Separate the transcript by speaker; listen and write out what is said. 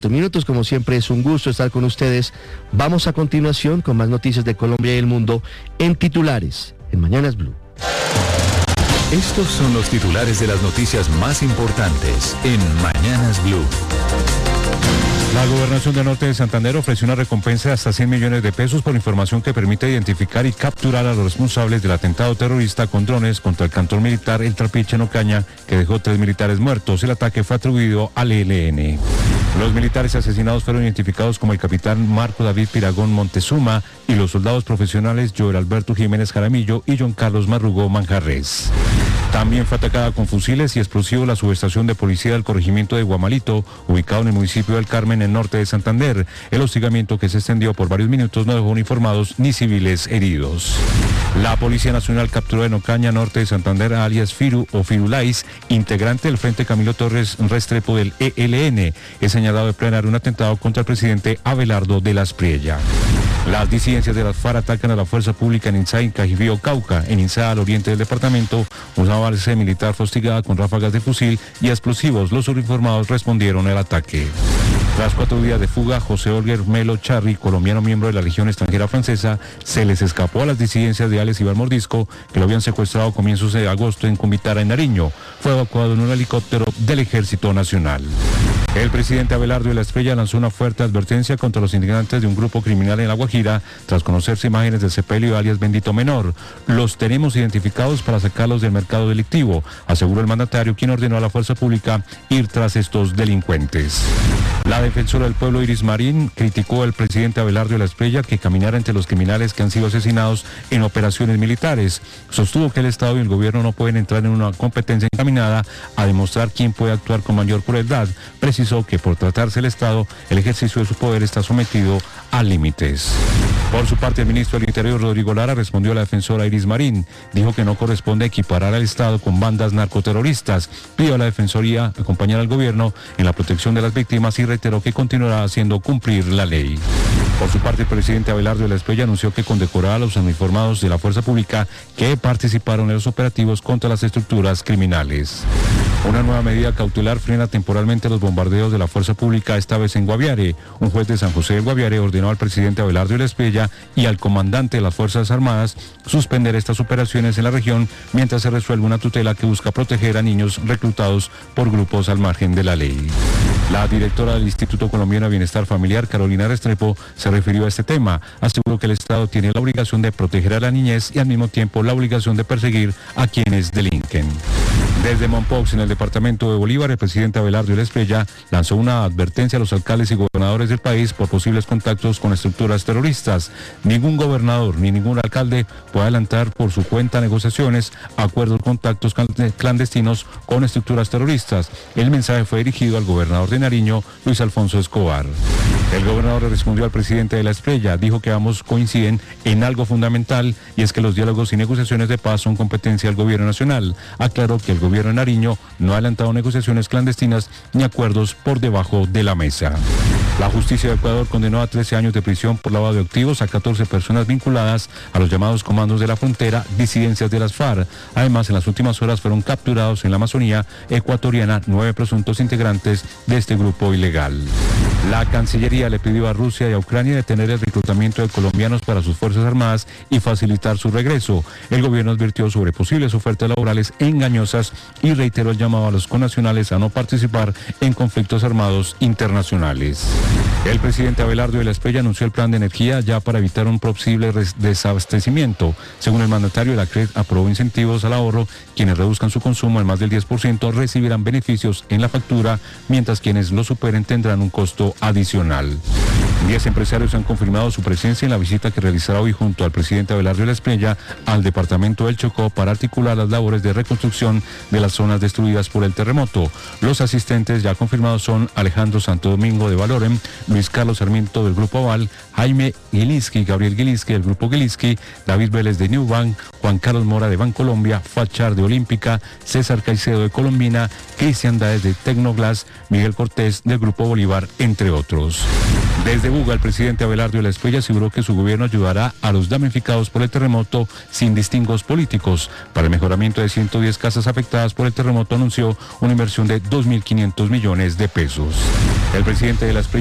Speaker 1: minutos, como siempre es un gusto estar con ustedes. Vamos a continuación con más noticias de Colombia y el mundo en titulares, en Mañanas Blue.
Speaker 2: Estos son los titulares de las noticias más importantes en Mañanas Blue.
Speaker 3: La Gobernación del Norte de Santander ofreció una recompensa de hasta 100 millones de pesos por información que permite identificar y capturar a los responsables del atentado terrorista con drones contra el cantón militar El Trapiche en Ocaña, que dejó 3 militares muertos. El ataque fue atribuido al ELN. Los militares asesinados fueron identificados como el capitán Marco David Piragón Montezuma y los soldados profesionales Joel Alberto Jiménez Jaramillo y John Carlos Marrugó Manjarres. También fue atacada con fusiles y explosivos la subestación de policía del corregimiento de Guamalito, ubicado en el municipio del Carmen, en el norte de Santander. El hostigamiento, que se extendió por varios minutos, no dejó uniformados ni civiles heridos. La Policía Nacional capturó en Ocaña, norte de Santander, a alias Firu o Firulais, integrante del Frente Camilo Torres Restrepo del ELN. Es señalado de planear un atentado contra el presidente Abelardo de la Espriella. Las disidencias de las FARC atacan a la fuerza pública en Inzá, en Cajibío, Cauca. En Inzá, al oriente del departamento, una base militar fue hostigada con ráfagas de fusil y explosivos. Los uniformados respondieron al ataque. Tras 4 días de fuga, José Olger Melo Charri, colombiano miembro de la Legión Extranjera Francesa, se les escapó a las disidencias de Alex Iván Mordisco, que lo habían secuestrado a comienzos de agosto en Cumitara, en Nariño. Fue evacuado en un helicóptero del Ejército Nacional. El presidente Abelardo de la Espriella lanzó una fuerte advertencia contra los integrantes de un grupo criminal en La Guajira, tras conocerse imágenes del sepelio alias Bendito Menor. Los tenemos identificados para sacarlos del mercado delictivo, aseguró el mandatario, quien ordenó a la fuerza pública ir tras estos delincuentes. La defensora del pueblo, Iris Marín, criticó al presidente Abelardo de la Espriella que caminara entre los criminales que han sido asesinados en operaciones militares. Sostuvo que el Estado y el gobierno no pueden entrar en una competencia encaminada a demostrar quién puede actuar con mayor crueldad. Precisó que por tratarse el Estado, el ejercicio de su poder está sometido a límites. Por su parte, el ministro del Interior, Rodrigo Lara, respondió a la defensora Iris Marín. Dijo que no corresponde equiparar al Estado con bandas narcoterroristas. Pidió a la Defensoría acompañar al gobierno en la protección de las víctimas y reiteró que continuará haciendo cumplir la ley. Por su parte, el presidente Abelardo de la Espriella anunció que condecorará a los uniformados de la fuerza pública que participaron en los operativos contra las estructuras criminales. Una nueva medida cautelar frena temporalmente los bombardeos de la fuerza pública, esta vez en Guaviare. Un juez de San José del Guaviare ordenó al presidente Abelardo de la Espriella y al comandante de las Fuerzas Armadas suspender estas operaciones en la región mientras se resuelve una tutela que busca proteger a niños reclutados por grupos al margen de la ley. La directora del Instituto Colombiano de Bienestar Familiar, Carolina Restrepo, se refirió a este tema. Aseguró que el Estado tiene la obligación de proteger a la niñez y al mismo tiempo la obligación de perseguir a quienes delinquen. Desde Mompox, en el departamento de Bolívar, el presidente Abelardo de la Espriella lanzó una advertencia a los alcaldes y gobernadores del país por posibles contactos con estructuras terroristas. Ningún gobernador ni ningún alcalde puede adelantar por su cuenta negociaciones, acuerdos, contactos clandestinos con estructuras terroristas. El mensaje fue dirigido al gobernador de Nariño, Luis Alfonso Escobar. El gobernador respondió al presidente de la Espriella, dijo que ambos coinciden en algo fundamental, y es que los diálogos y negociaciones de paz son competencia del gobierno nacional. Aclaró que el gobierno de Nariño no ha adelantado negociaciones clandestinas ni acuerdos por debajo de la mesa. La justicia de Ecuador condenó a 13 años de prisión por lavado de activos a 14 personas vinculadas a los llamados comandos de la frontera, disidencias de las FARC. Además, en las últimas horas fueron capturados en la Amazonía ecuatoriana 9 presuntos integrantes de este grupo ilegal. La Cancillería le pidió a Rusia y a Ucrania detener el reclutamiento de colombianos para sus Fuerzas Armadas y facilitar su regreso. El gobierno advirtió sobre posibles ofertas laborales engañosas y reiteró el llamado a los connacionales a no participar en conflictos armados internacionales. El presidente Abelardo de la Espriella anunció el plan de energía ya para evitar un posible desabastecimiento. Según el mandatario, la CRED aprobó incentivos al ahorro. Quienes reduzcan su consumo en más del 10% recibirán beneficios en la factura, mientras quienes lo superen tendrán un costo adicional. 10 empresarios han confirmado su presencia en la visita que realizará hoy junto al presidente Abelardo de la Espriella al departamento del Chocó para articular las labores de reconstrucción de las zonas destruidas por el terremoto. Los asistentes ya confirmados son Alejandro Santo Domingo de Valorem, Luis Carlos Sarmiento del Grupo Aval, Jaime Gilinski, Gabriel Gilinski del Grupo Gilinski, David Vélez de New Bank, Juan Carlos Mora de Bancolombia, Fachar de Olímpica, César Caicedo de Colombina, Cristian Daes de Tecnoglass, Miguel Cortés del Grupo Bolívar, entre entre otros. Desde Buga, el presidente Abelardo de la Espriella aseguró que su gobierno ayudará a los damnificados por el terremoto sin distingos políticos. Para el mejoramiento de 110 casas afectadas por el terremoto anunció una inversión de 2.500 millones de pesos. El presidente de la Espriella